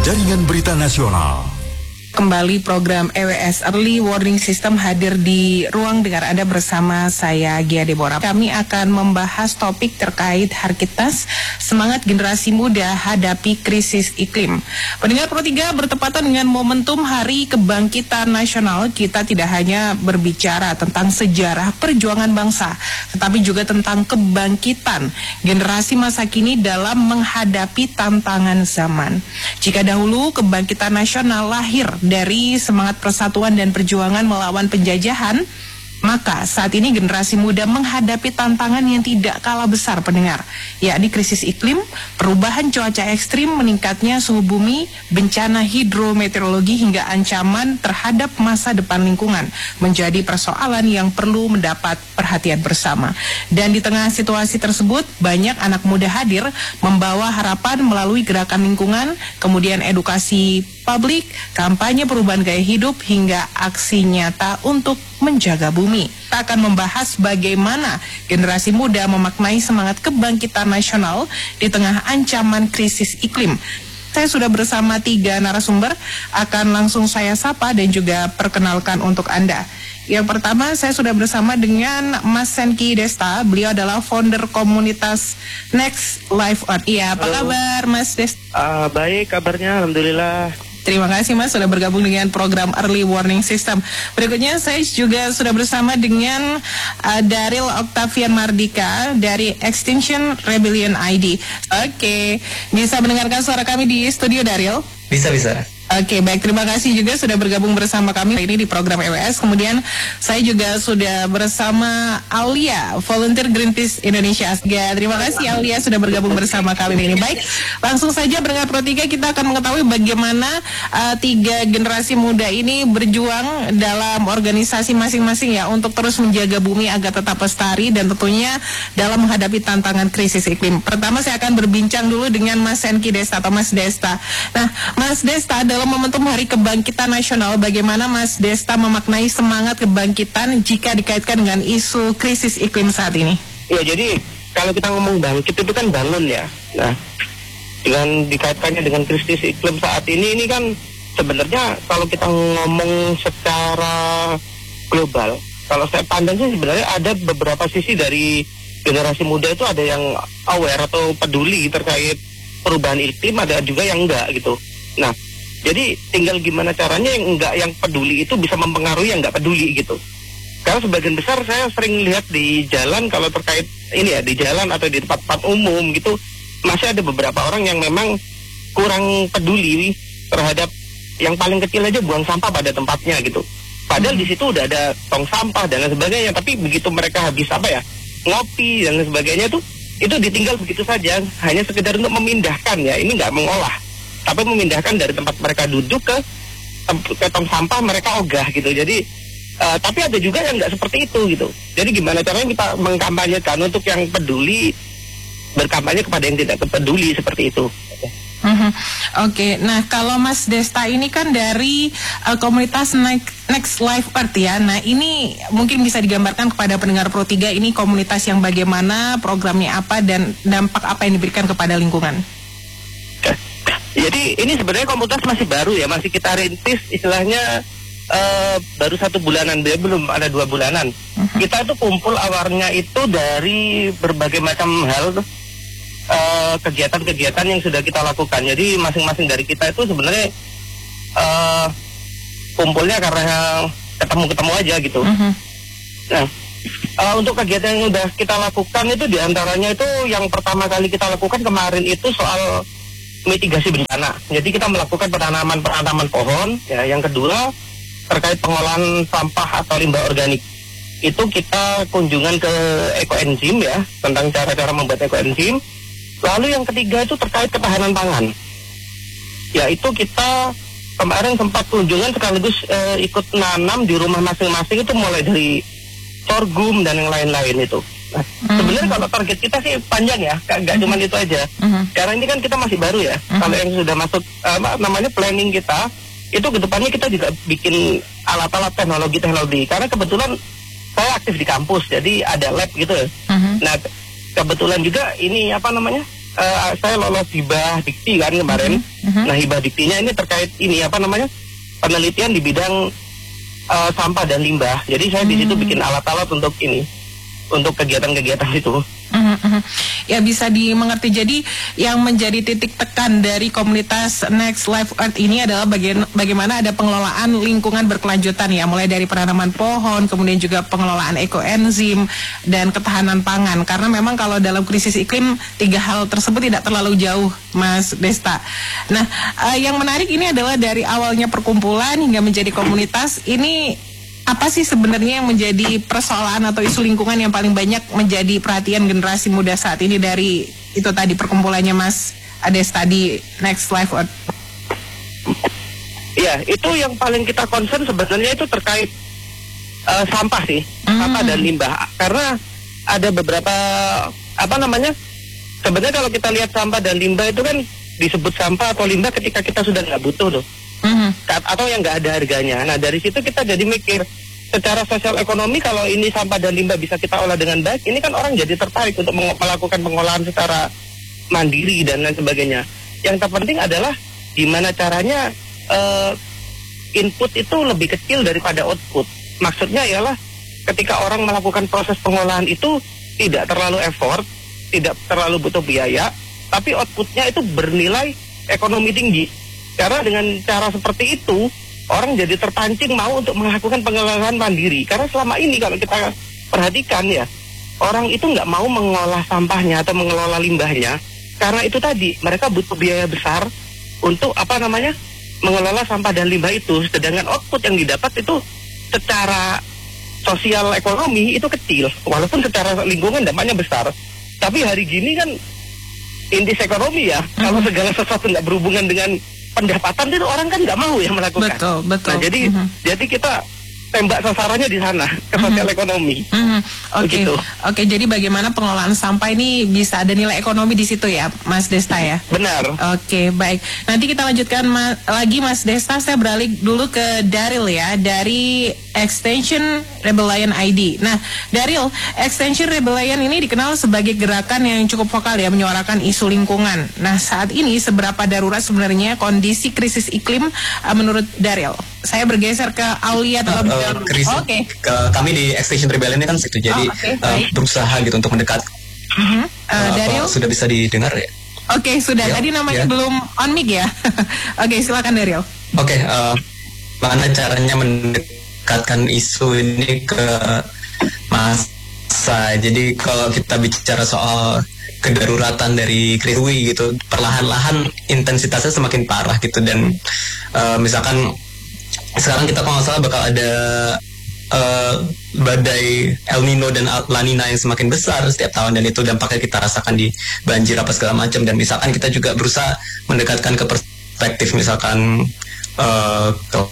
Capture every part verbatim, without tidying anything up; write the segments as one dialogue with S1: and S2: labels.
S1: Jaringan Berita Nasional.
S2: Kembali program E W S Early Warning System hadir di ruang dengar Anda bersama saya Gia Deborah. Kami akan membahas topik terkait Harkitas, semangat generasi muda hadapi krisis iklim. Pendengar Pro tiga, bertepatan dengan momentum Hari Kebangkitan Nasional, kita tidak hanya berbicara tentang sejarah perjuangan bangsa, tetapi juga tentang kebangkitan generasi masa kini dalam menghadapi tantangan zaman. Jika dahulu kebangkitan nasional lahir dari semangat persatuan dan perjuangan melawan penjajahan, maka saat ini generasi muda menghadapi tantangan yang tidak kalah besar, pendengar, yakni krisis iklim, perubahan cuaca ekstrim, meningkatnya suhu bumi, bencana hidrometeorologi hingga ancaman terhadap masa depan lingkungan menjadi persoalan yang perlu mendapat perhatian bersama. Dan di tengah situasi tersebut, banyak anak muda hadir membawa harapan melalui gerakan lingkungan, kemudian edukasi publik, kampanye perubahan gaya hidup, hingga aksi nyata untuk menjaga bumi. Kita akan membahas bagaimana generasi muda memaknai semangat kebangkitan nasional di tengah ancaman krisis iklim. Saya sudah bersama tiga narasumber, akan langsung saya sapa dan juga perkenalkan untuk Anda. Yang pertama, saya sudah bersama dengan Mas Senki Desta. Beliau adalah founder komunitas Next Life Earth. Iya, apa
S3: Halo.
S2: kabar Mas Desta?
S3: Uh, baik kabarnya, alhamdulillah.
S2: Terima kasih Mas sudah bergabung dengan program Early Warning System. Berikutnya saya juga sudah bersama dengan uh, Daryl Octavian Mardika dari Extinction Rebellion I D. Oke, bisa mendengarkan suara kami di studio, Daryl?
S4: Bisa, bisa.
S2: Oke, baik, terima kasih juga sudah bergabung bersama kami ini di program E W S. Kemudian saya juga sudah bersama Aulia, volunteer Greenpeace Indonesia. Ya, terima kasih Aulia sudah bergabung bersama kami ini. Baik, langsung saja berkat Pro tiga kita akan mengetahui bagaimana uh, tiga generasi muda ini berjuang dalam organisasi masing-masing ya untuk terus menjaga bumi agar tetap lestari dan tentunya dalam menghadapi tantangan krisis iklim. Pertama saya akan berbincang dulu dengan Mas Senki Desta atau Mas Desta. Nah, Mas Desta, dalam momentum Hari Kebangkitan Nasional, bagaimana Mas Desta memaknai semangat kebangkitan jika dikaitkan dengan isu krisis iklim saat ini?
S3: Ya, jadi kalau kita ngomong bangkit itu kan bangun ya. Nah, dengan dikaitkannya dengan krisis iklim saat ini, ini kan sebenarnya kalau kita ngomong secara global, kalau saya pandang sih sebenarnya ada beberapa sisi dari generasi muda itu, ada yang aware atau peduli terkait perubahan iklim, ada juga yang enggak gitu. Nah, jadi tinggal gimana caranya yang enggak, yang peduli itu bisa mempengaruhi yang enggak peduli gitu. Karena sebagian besar saya sering lihat di jalan, kalau terkait ini ya, di jalan atau di tempat-tempat umum gitu, masih ada beberapa orang yang memang kurang peduli terhadap yang paling kecil aja buang sampah pada tempatnya gitu. Padahal hmm. di situ udah ada tong sampah dan lain sebagainya, tapi begitu mereka habis apa ya, ngopi dan lain sebagainya tuh, itu ditinggal begitu saja, hanya sekedar untuk memindahkan ya, ini nggak mengolah, tapi memindahkan dari tempat mereka duduk ke ke tong sampah mereka ogah gitu. Jadi uh, tapi ada juga yang nggak seperti itu gitu. Jadi gimana caranya kita mengkampanyekan untuk yang peduli, berkampanye kepada yang tidak peduli, seperti itu.
S2: Mm-hmm. Oke, okay. Nah kalau Mas Desta ini kan dari uh, komunitas Next, Next Life Earth ya. Nah ini mungkin bisa digambarkan kepada pendengar Pro tiga, ini komunitas yang bagaimana, programnya apa, dan dampak apa yang diberikan kepada lingkungan?
S3: Jadi ini sebenarnya komunitas masih baru ya, masih kita rintis istilahnya uh, baru satu bulanan, dia belum ada dua bulanan. Uh-huh. Kita itu kumpul awalnya itu dari berbagai macam hal tuh, uh, kegiatan-kegiatan yang sudah kita lakukan. Jadi masing-masing dari kita itu sebenarnya uh, kumpulnya karena ketemu-ketemu aja gitu. Uh-huh. Nah, uh, untuk kegiatan yang sudah kita lakukan itu diantaranya itu yang pertama kali kita lakukan kemarin itu soal mitigasi bencana. Jadi kita melakukan penanaman-penanaman pohon. Ya, yang kedua terkait pengolahan sampah atau limbah organik. Itu kita kunjungan ke ekoenzim ya, tentang cara-cara membuat ekoenzim. Lalu yang ketiga itu terkait ketahanan pangan. Yaitu kita kemarin sempat kunjungan sekaligus eh, ikut nanam di rumah masing-masing, itu mulai dari sorghum dan yang lain-lain itu. Nah, mm-hmm. sebenarnya kalau target kita sih panjang ya, nggak mm-hmm. cuma itu aja. Mm-hmm. Karena ini kan kita masih baru ya. Mm-hmm. Kalau yang sudah masuk apa namanya planning kita, itu kedepannya kita juga bikin alat-alat teknologi-teknologi. Karena kebetulan saya aktif di kampus, jadi ada lab gitu. Mm-hmm. Nah, kebetulan juga ini apa namanya uh, saya lolos hibah dikti kan kemarin. Mm-hmm. Nah hibah diktinya ini terkait ini apa namanya penelitian di bidang uh, sampah dan limbah. Jadi saya mm-hmm. di situ bikin alat-alat untuk ini, untuk kegiatan-kegiatan itu.
S2: Mm-hmm. Ya bisa dimengerti. Jadi yang menjadi titik tekan dari komunitas Next Life Earth ini adalah bagian, bagaimana ada pengelolaan lingkungan berkelanjutan ya, mulai dari penanaman pohon, kemudian juga pengelolaan ekoenzim dan ketahanan pangan. Karena memang kalau dalam krisis iklim tiga hal tersebut tidak terlalu jauh, Mas Desta. Nah, uh, yang menarik ini adalah dari awalnya perkumpulan hingga menjadi komunitas ini. Apa sih sebenarnya yang menjadi persoalan atau isu lingkungan yang paling banyak menjadi perhatian generasi muda saat ini dari itu tadi perkumpulannya Mas Desta di Next Life Earth?
S3: Ya, itu yang paling kita concern sebenarnya itu terkait uh, sampah sih, mm. sampah dan limbah. Karena ada beberapa apa namanya? Sebenarnya kalau kita lihat sampah dan limbah itu kan disebut sampah atau limbah ketika kita sudah nggak butuh tuh. Mm-hmm. Atau yang nggak ada harganya. Nah dari situ kita jadi mikir secara sosial ekonomi, kalau ini sampah dan limbah bisa kita olah dengan baik, ini kan orang jadi tertarik untuk meng- melakukan pengolahan secara mandiri dan lain sebagainya. Yang terpenting adalah gimana caranya uh, input itu lebih kecil daripada output. Maksudnya ialah ketika orang melakukan proses pengolahan itu tidak terlalu effort, tidak terlalu butuh biaya, tapi outputnya itu bernilai ekonomi tinggi. Karena dengan cara seperti itu, orang jadi terpancing mau untuk melakukan pengolahan mandiri. Karena selama ini kalau kita perhatikan ya, orang itu nggak mau mengolah sampahnya atau mengelola limbahnya. Karena itu tadi, mereka butuh biaya besar untuk apa namanya, mengelola sampah dan limbah itu. Sedangkan output yang didapat itu secara sosial ekonomi itu kecil. Walaupun secara lingkungan dampaknya besar. Tapi hari gini kan, indeks ekonomi ya, mm-hmm. kalau segala sesuatu nggak berhubungan dengan pendapatan itu orang kan nggak mau ya melakukan.
S2: Betul, betul.
S3: Nah, jadi mm-hmm. jadi kita tembak sasarannya di sana ke sosial mm-hmm. ekonomi.
S2: Mm-hmm. Oke, okay. oke. Okay, jadi bagaimana pengelolaan sampah ini bisa ada nilai ekonomi di situ ya, Mas Desta ya?
S3: Benar.
S2: Oke, okay, baik. Nanti kita lanjutkan ma- lagi Mas Desta. Saya beralih dulu ke Daryl ya, dari Extinction Rebellion I D. Nah, Daryl, Extinction Rebellion ini dikenal sebagai gerakan yang cukup vokal ya, menyuarakan isu lingkungan. Nah, saat ini seberapa darurat sebenarnya kondisi krisis iklim uh, menurut Daryl? Saya bergeser ke Aulia terlebih
S1: uh, uh, krisis, Oke. Okay. Ke, kami di Extinction Rebellion ini kan situ, jadi oh, okay, uh, berusaha gitu untuk mendekat.
S2: Uh-huh. Uh, Daryl
S1: sudah bisa didengar ya?
S2: Oke, okay, sudah. Ya, Tadi namanya ya. belum on mic ya. Oke, okay, silakan Daryl.
S1: Oke, okay, uh, mana caranya mendekatkan isu ini ke massa? Jadi kalau kita bicara soal kedaruratan dari krisis gitu, perlahan-lahan intensitasnya semakin parah gitu, dan uh, misalkan sekarang kita kalau nggak salah bakal ada uh, badai El Nino dan La Nina yang semakin besar setiap tahun, dan itu dampaknya kita rasakan di banjir apa segala macam. Dan misalkan kita juga berusaha mendekatkan ke perspektif misalkan uh,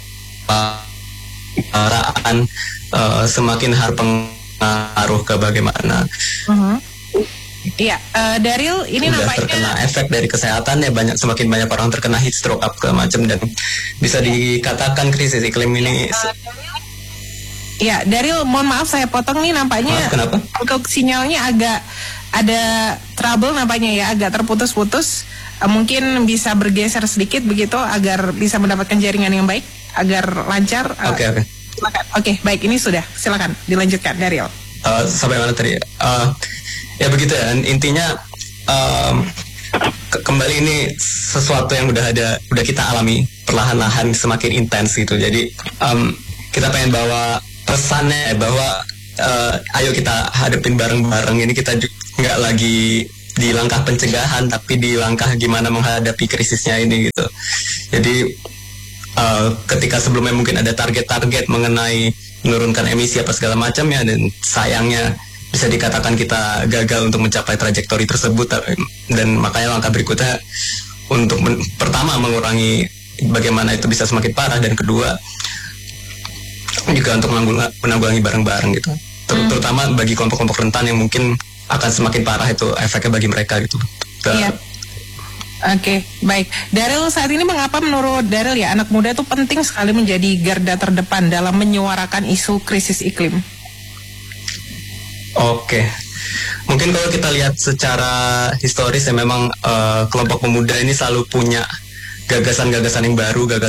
S1: keparaan uh, semakin berpengaruh ke bagaimana. Uh-huh.
S2: Iya, uh, Daryl ini
S1: udah
S2: nampaknya
S1: terkena efek dari kesehatan ya, banyak semakin banyak orang terkena heat stroke up ke macam, dan bisa dikatakan krisis iklim ini.
S2: Iya, Daryl, mohon maaf saya potong nih, nampaknya
S1: maaf, kenapa?
S2: Untuk sinyalnya agak ada trouble nampaknya ya, agak terputus-putus. Uh, mungkin bisa bergeser sedikit begitu agar bisa mendapatkan jaringan yang baik, agar lancar.
S1: Oke, uh, oke. Okay,
S2: okay. Oke, okay, baik, ini sudah. Silakan dilanjutkan, Daryl.
S1: Uh, sampai mana tadi? Uh, Ya begitu ya, intinya um, ke- kembali ini sesuatu yang udah ada, udah kita alami perlahan-lahan semakin intens gitu. Jadi um, kita pengen bawa pesannya bahwa uh, ayo kita hadapin bareng-bareng ini, kita nggak lagi di langkah pencegahan tapi di langkah gimana menghadapi krisisnya ini gitu. Jadi uh, ketika sebelumnya mungkin ada target-target mengenai menurunkan emisi apa segala macamnya, dan sayangnya bisa dikatakan kita gagal untuk mencapai trajektori tersebut, dan makanya langkah berikutnya untuk men- pertama mengurangi bagaimana itu bisa semakin parah, dan kedua juga untuk menanggung- menanggulangi bareng-bareng gitu. Ter- terutama bagi kelompok-kelompok rentan yang mungkin akan semakin parah itu efeknya bagi mereka gitu.
S2: Iya. Oke, okay, baik. Daryl, saat ini mengapa menurut Daryl ya anak muda itu penting sekali menjadi garda terdepan dalam menyuarakan isu krisis iklim?
S1: Oke, okay. mungkin kalau kita lihat secara historis ya memang uh, kelompok pemuda ini selalu punya gagasan-gagasan yang baru, gagasan